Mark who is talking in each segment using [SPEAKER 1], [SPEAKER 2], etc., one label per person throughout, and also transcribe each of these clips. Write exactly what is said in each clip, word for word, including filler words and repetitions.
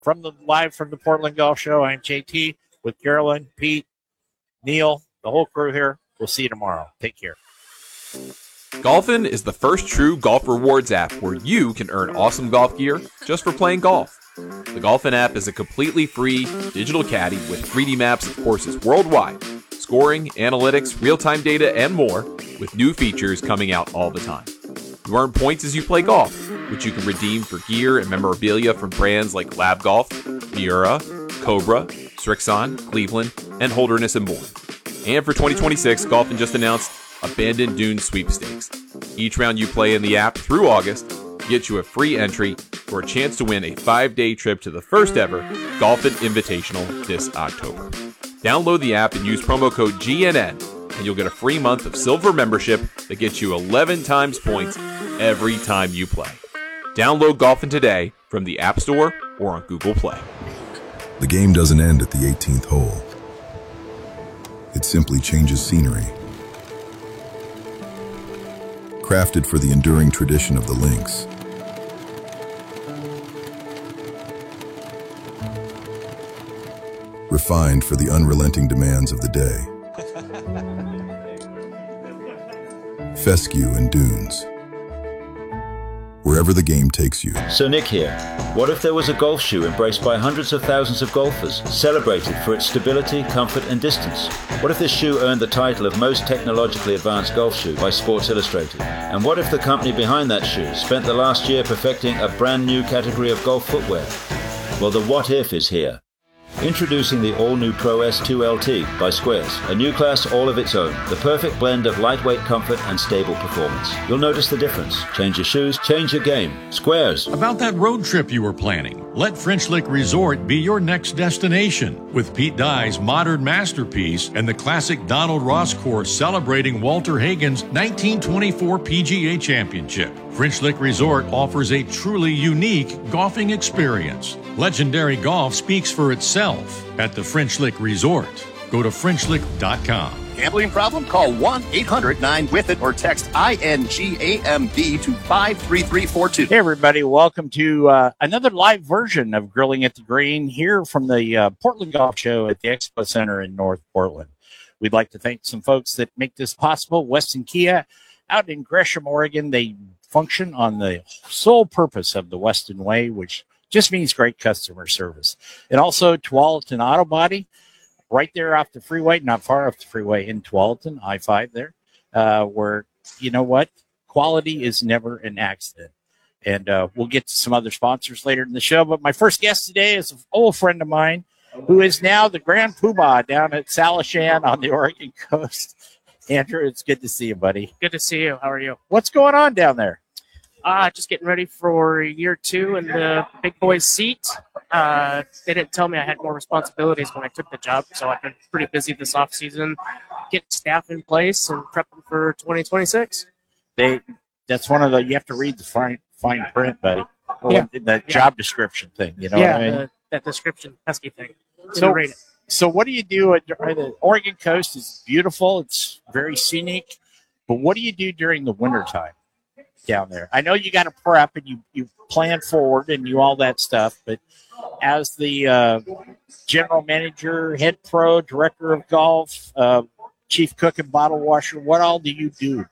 [SPEAKER 1] from the live from the Portland Golf Show, I'm J T with Carolyn, Pete, Neil, the whole crew here. We'll see you tomorrow. Take care.
[SPEAKER 2] Golfin is the first true golf rewards app where you can earn awesome golf gear just for playing golf. The Golfin app is a completely free digital caddy with three D maps of courses worldwide, scoring, analytics, real-time data, and more, with new features coming out all the time. You earn points as you play golf, which you can redeem for gear and memorabilia from brands like Lab Golf, Miura, Cobra, Strixon, Cleveland, and Holderness and Bourne. And for twenty twenty-six, Golfin just announced Abandoned Dunes Sweepstakes. Each round you play in the app through August gets you a free entry for a chance to win a five-day trip to the first ever Golfin Invitational this October. Download the app and use promo code G N N, and you'll get a free month of silver membership that gets you eleven times points every time you play. Download Golfin today from the App Store or on Google Play.
[SPEAKER 3] The game doesn't end at the eighteenth hole. It simply changes scenery. Crafted for the enduring tradition of the links. Refined for the unrelenting demands of the day. Fescue and dunes. Wherever the game takes you.
[SPEAKER 4] So Nick here. What if there was a golf shoe embraced by hundreds of thousands of golfers, celebrated for its stability, comfort, and distance? What if this shoe earned the title of most technologically advanced golf shoe by Sports Illustrated? And what if the company behind that shoe spent the last year perfecting a brand new category of golf footwear? Well, the what if is here. Introducing the all-new Pro S two L T by Squares, a new class all of its own, the perfect blend of lightweight comfort and stable performance. You'll notice the difference. Change your shoes, change your game. Squares.
[SPEAKER 5] About that road trip you were planning, let French Lick Resort be your next destination. With Pete Dye's modern masterpiece and the classic Donald Ross course celebrating Walter Hagen's nineteen twenty-four P G A Championship, French Lick Resort offers a truly unique golfing experience. Legendary golf speaks for itself at the French Lick Resort. Go to French Lick dot com.
[SPEAKER 6] Gambling problem? Call one eight hundred nine with it or text I N G A M B to five three three four two.
[SPEAKER 1] Hey, everybody. Welcome to uh, another live version of Grilling at the Green here from the uh, Portland Golf Show at the Expo Center in North Portland. We'd like to thank some folks that make this possible. Weston Kia out in Gresham, Oregon. They function on the sole purpose of the Weston Way, which just means great customer service. And also Tualatin Auto Body, right there off the freeway, not far off the freeway in Tualatin, I five there, uh, where, you know what, quality is never an accident. And uh, we'll get to some other sponsors later in the show. But my first guest today is an old friend of mine who is now the Grand Poobah down at Salishan on the Oregon coast. Andrew, it's good to see you, buddy.
[SPEAKER 7] Good to see you. How are you?
[SPEAKER 1] What's going on down there?
[SPEAKER 7] Uh, just getting ready for year two in the big boys seat. Uh, they didn't tell me I had more responsibilities when I took the job, so I've been pretty busy this off season, getting staff in place and prepping for twenty twenty-six.
[SPEAKER 1] They, that's one of the, you have to read the fine, fine print, buddy. Or
[SPEAKER 7] Yeah.
[SPEAKER 1] the
[SPEAKER 7] Yeah.
[SPEAKER 1] job description thing, you know
[SPEAKER 7] yeah,
[SPEAKER 1] what I mean?
[SPEAKER 7] the, that description, pesky thing.
[SPEAKER 1] So,
[SPEAKER 7] Didn't read it.
[SPEAKER 1] so what do you do? At, the Oregon coast is beautiful. It's very scenic. But what do you do during the wintertime down there? I know you got to prep and you, you plan forward and you all that stuff, but as the uh, general manager, head pro, director of golf, uh, chief cook and bottle washer, what all do you do?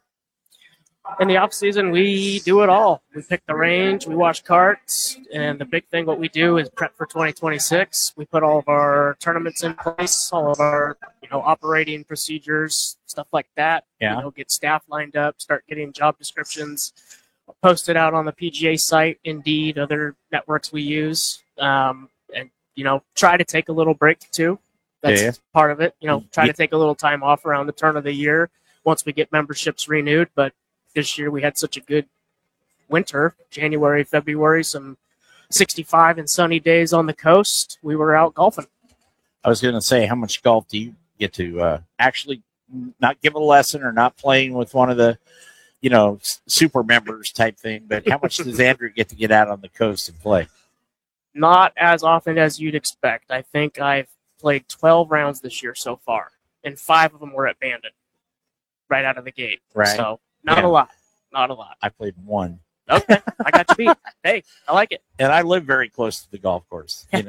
[SPEAKER 7] In the off season, we do it all. We pick the range, we wash carts, and the big thing what we do is prep for twenty twenty-six. We put all of our tournaments in place, all of our you know operating procedures, stuff like that.
[SPEAKER 1] Yeah.
[SPEAKER 7] You know, get staff lined up, start getting job descriptions posted out on the P G A site, Indeed, other networks we use, um, and you know try to take a little break too. That's
[SPEAKER 1] Yeah.
[SPEAKER 7] part of it. You know, try
[SPEAKER 1] Yeah.
[SPEAKER 7] to take a little time off around the turn of the year once we get memberships renewed, but this year we had such a good winter, January, February, some sixty-five and sunny days on the coast. We were out golfing.
[SPEAKER 1] I was going to say, how much golf do you get to uh, actually not give a lesson or not playing with one of the, you know, s- super members type thing? But how much does Andrew get to get out on the coast and play?
[SPEAKER 7] Not as often as you'd expect. I think I've played twelve rounds this year so far, and five of them were at Bandon right out of the gate.
[SPEAKER 1] Right.
[SPEAKER 7] So not
[SPEAKER 1] Yeah.
[SPEAKER 7] a lot. Not a lot.
[SPEAKER 1] I played one
[SPEAKER 7] Okay, I got you beat. Hey, I like it.
[SPEAKER 1] And I live very close to the golf course. You